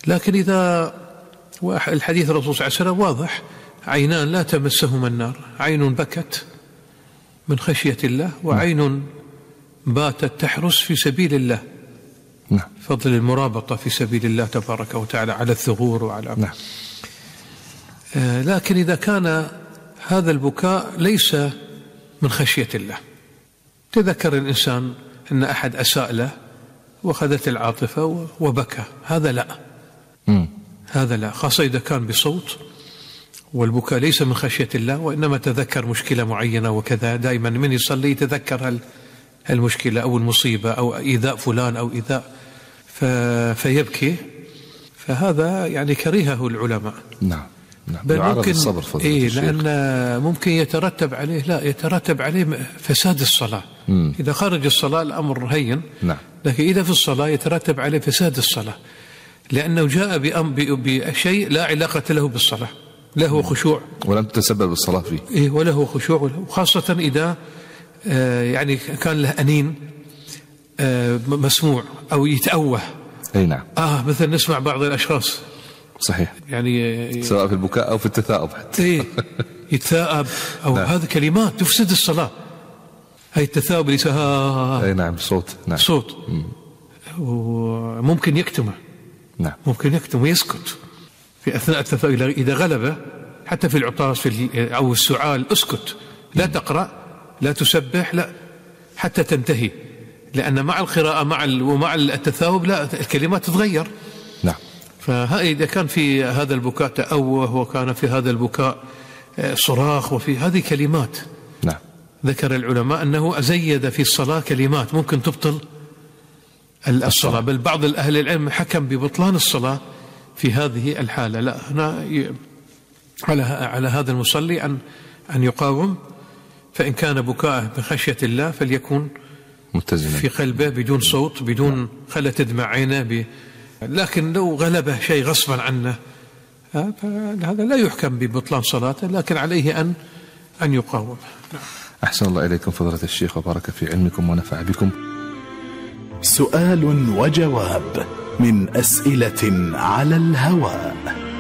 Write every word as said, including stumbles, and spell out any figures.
لكن إذا الحديث الرسول صلى الله عليه وسلم واضح: عينان لا تمسهما النار، عين بكت من خشية الله، وعين باتت تحرس في سبيل الله. نعم. فضل المرابطة في سبيل الله تبارك وتعالى على الثغور وعلى نعم. آه لكن إذا كان هذا البكاء ليس من خشية الله، تذكر الإنسان أن أحد أساء له وأخذت العاطفة وبكى، هذا لا. م. هذا لا، خاصة إذا كان بصوت، والبكاء ليس من خشية الله وإنما تذكر مشكلة معينة وكذا. دائما من يصلي يتذكر المشكلة أو المصيبة أو إيذاء فلان أو إيذاء فيبكي، فهذا يعني كرهه العلماء. نعم. نعم. بل ممكن الصبر إيه لأن ممكن يترتب عليه لا يترتب عليه فساد الصلاة. م. إذا خرج الصلاة الأمر هين. نعم. لكن إذا في الصلاة يترتب عليه فساد الصلاة، لأنه جاء بشيء لا علاقة له بالصلاة، له خشوع ولم تتسبب الصلاة فيه. إيه وله خشوع، وخاصة إذا آه يعني كان له أنين آه مسموع أو يتأوه. أي نعم. آه مثل نسمع بعض الأشخاص صحيح يعني سواء في البكاء أو في التثاؤب حتى إيه يتثاءب أو نعم. هذه كلمات تفسد الصلاة. هاي التثاؤب اللي سها أي نعم صوت نعم. صوت م. وممكن يكتمه. نعم. ممكن يكتم ويسكت في أثناء التثاؤب إذا غلبه، حتى في العطاس في أو السعال اسكت، لا تقرأ لا تسبح لا حتى تنتهي، لأن مع القراءة مع ومع التثاؤب لا الكلمات تتغير. نعم. فإذا كان في هذا البكاء تأوه وكان في هذا البكاء صراخ وفي هذه كلمات. نعم. ذكر العلماء أنه أزيد في الصلاة كلمات ممكن تبطل الصلاة، بل بعض الأهل العلم حكم ببطلان الصلاة في هذه الحالة. لا هنا على على هذا المصلي أن أن يقاوم، فإن كان بكاءه بخشية الله فليكن متزنا في قلبه بدون صوت بدون خلة تدمع عينه ب... لكن لو غلبه شيء غصبا عنه هذا لا يحكم ببطلان صلاته، لكن عليه أن أن يقاوم. أحسن الله إليكم فضيلة الشيخ وبارك في علمكم ونفع بكم. سؤال وجواب من أسئلة على الهواء.